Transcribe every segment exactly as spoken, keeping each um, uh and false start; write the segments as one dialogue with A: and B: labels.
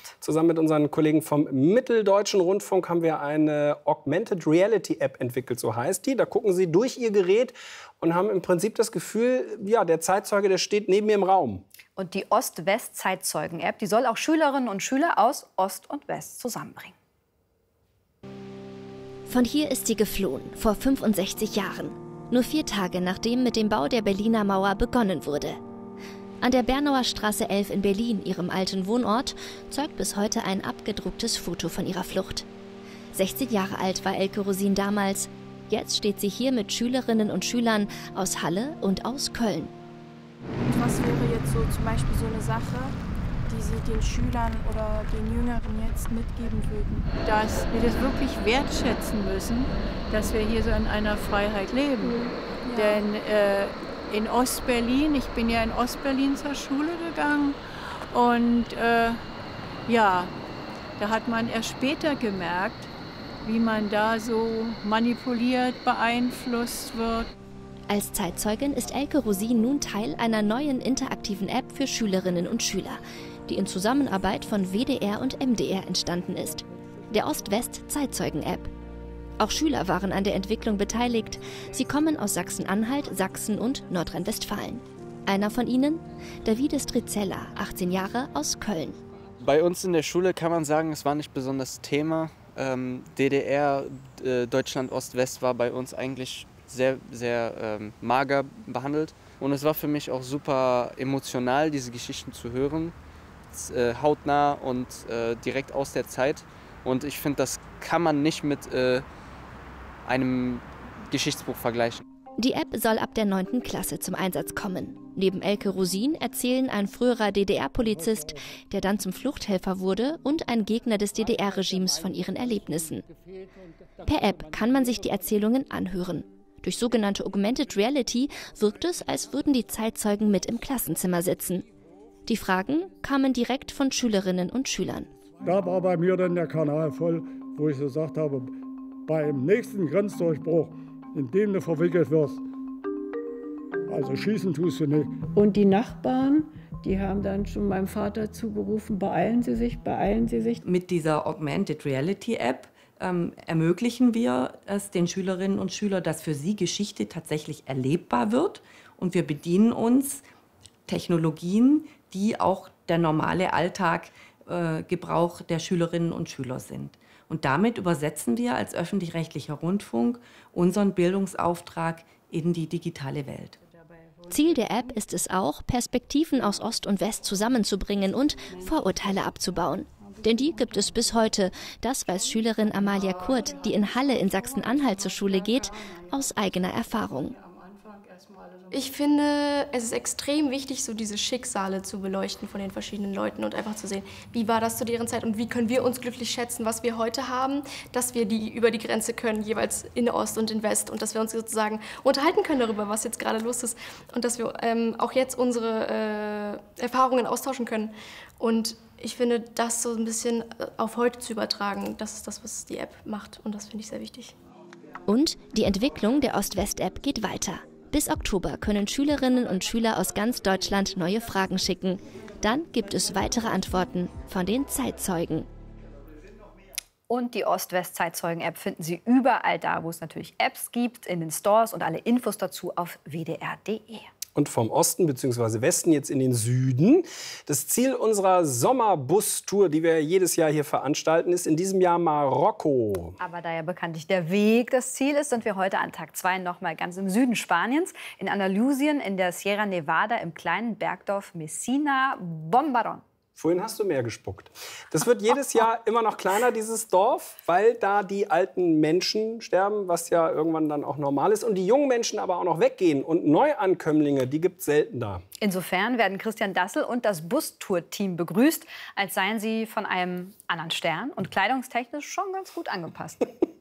A: gemacht.
B: Zusammen mit unseren Kollegen vom Mitteldeutschen Rundfunk haben wir eine Augmented Reality App entwickelt, so heißt die. Da gucken Sie durch Ihr Gerät und haben im Prinzip das Gefühl, ja, der Zeitzeuge, der steht neben mir im Raum.
A: Und die Ost-West-Zeitzeugen-App, die soll auch Schülerinnen und Schüler aus Ost und West zusammenbringen.
C: Von hier ist sie geflohen, vor fünfundsechzig Jahren. Nur vier Tage nachdem mit dem Bau der Berliner Mauer begonnen wurde. An der Bernauer Straße elf in Berlin, ihrem alten Wohnort, zeugt bis heute ein abgedrucktes Foto von ihrer Flucht. sechzehn Jahre alt war Elke Rosin damals. Jetzt steht sie hier mit Schülerinnen und Schülern aus Halle und aus Köln.
D: Und was wäre jetzt so zum Beispiel so eine Sache, die Sie den Schülern oder den Jüngeren jetzt mitgeben würden?
E: Dass wir das wirklich wertschätzen müssen, dass wir hier so in einer Freiheit leben. Ja. Denn äh, in Ostberlin, ich bin ja in Ostberlin zur Schule gegangen und äh, ja, da hat man erst später gemerkt, wie man da so manipuliert, beeinflusst wird.
C: Als Zeitzeugin ist Elke Rosin nun Teil einer neuen interaktiven App für Schülerinnen und Schüler, die in Zusammenarbeit von W D R und M D R entstanden ist. Der Ost-West-Zeitzeugen-App. Auch Schüler waren an der Entwicklung beteiligt. Sie kommen aus Sachsen-Anhalt, Sachsen und Nordrhein-Westfalen. Einer von ihnen, Davide Strizella, achtzehn Jahre, aus Köln.
F: Bei uns in der Schule kann man sagen, es war nicht besonders Thema. Ähm, D D R, äh, Deutschland Ost-West war bei uns eigentlich sehr, sehr ähm, mager behandelt. Und es war für mich auch super emotional, diese Geschichten zu hören. Äh, hautnah und äh, direkt aus der Zeit. Und ich finde, das kann man nicht mit äh, einem Geschichtsbuch vergleichen.
C: Die App soll ab der neunten Klasse zum Einsatz kommen. Neben Elke Rosin erzählen ein früherer D D R-Polizist, der dann zum Fluchthelfer wurde, und ein Gegner des D D R-Regimes von ihren Erlebnissen. Per App kann man sich die Erzählungen anhören. Durch sogenannte Augmented Reality wirkt es, als würden die Zeitzeugen mit im Klassenzimmer sitzen. Die Fragen kamen direkt von Schülerinnen und Schülern.
G: Da war bei mir dann der Kanal voll, wo ich gesagt habe, beim nächsten Grenzdurchbruch, in dem du verwickelt wirst, also schießen tust du nicht.
H: Und die Nachbarn, die haben dann schon meinem Vater zugerufen, beeilen Sie sich, beeilen Sie sich.
I: Mit dieser Augmented Reality App ähm, ermöglichen wir es den Schülerinnen und Schülern, dass für sie Geschichte tatsächlich erlebbar wird. Und wir bedienen uns Technologien, die auch der normale Alltag äh, Gebrauch der Schülerinnen und Schüler sind. Und damit übersetzen wir als öffentlich-rechtlicher Rundfunk unseren Bildungsauftrag in die digitale Welt.
C: Ziel der App ist es auch, Perspektiven aus Ost und West zusammenzubringen und Vorurteile abzubauen. Denn die gibt es bis heute. Das weiß Schülerin Amalia Kurt, die in Halle in Sachsen-Anhalt zur Schule geht, aus eigener Erfahrung.
J: Ich finde, es ist extrem wichtig, so diese Schicksale zu beleuchten von den verschiedenen Leuten und einfach zu sehen, wie war das zu deren Zeit und wie können wir uns glücklich schätzen, was wir heute haben, dass wir die über die Grenze können, jeweils in Ost und in West, und dass wir uns sozusagen unterhalten können darüber, was jetzt gerade los ist, und dass wir ähm, auch jetzt unsere äh, Erfahrungen austauschen können. Und ich finde, das so ein bisschen auf heute zu übertragen, das ist das, was die App macht, und das finde ich sehr wichtig.
C: Und die Entwicklung der Ost-West-App geht weiter. Bis Oktober können Schülerinnen und Schüler aus ganz Deutschland neue Fragen schicken. Dann gibt es weitere Antworten von den Zeitzeugen.
A: Und die Ost-West-Zeitzeugen-App finden Sie überall da, wo es natürlich Apps gibt, in den Stores, und alle Infos dazu auf w d r punkt d e.
B: Und vom Osten bzw. Westen jetzt in den Süden. Das Ziel unserer Sommerbus-Tour, die wir jedes Jahr hier veranstalten, ist in diesem Jahr Marokko.
A: Aber da ja bekanntlich der Weg das Ziel ist, sind wir heute an Tag zwei noch mal ganz im Süden Spaniens, in Andalusien, in der Sierra Nevada, im kleinen Bergdorf Messina Bombarón.
B: Vorhin hast du mehr gespuckt. Das wird jedes Jahr immer noch kleiner, dieses Dorf, weil da die alten Menschen sterben, was ja irgendwann dann auch normal ist. Und die jungen Menschen aber auch noch weggehen. Und Neuankömmlinge, die gibt es selten da.
A: Insofern werden Christian Dassel und das Bustour-Team begrüßt, als seien sie von einem anderen Stern und kleidungstechnisch schon ganz gut angepasst.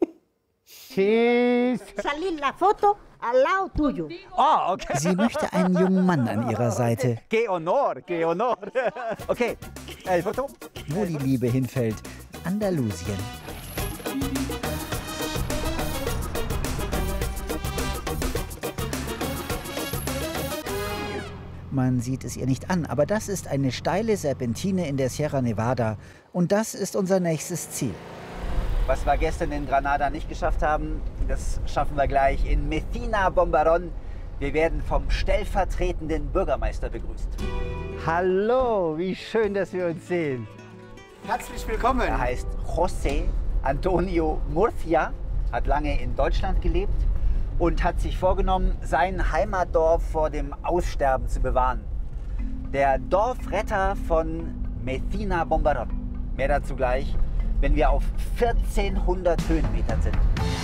K: Cheese. Salir la foto al lado tuyo.
L: Oh, okay. Sie möchte einen jungen Mann an ihrer Seite.
K: Qué honor, qué honor. Okay, el foto.
L: Wo die Liebe hinfällt, Andalusien. Man sieht es ihr nicht an, aber das ist eine steile Serpentine in der Sierra Nevada. Und das ist unser nächstes Ziel.
K: Was wir gestern in Granada nicht geschafft haben, das schaffen wir gleich in Medina Bombarón. Wir werden vom stellvertretenden Bürgermeister begrüßt. Hallo, wie schön, dass wir uns sehen. Herzlich willkommen. Er heißt José Antonio Murcia, hat lange in Deutschland gelebt und hat sich vorgenommen, sein Heimatdorf vor dem Aussterben zu bewahren. Der Dorfretter von Medina Bombarón. Mehr dazu gleich, wenn wir auf vierzehnhundert Höhenmetern sind.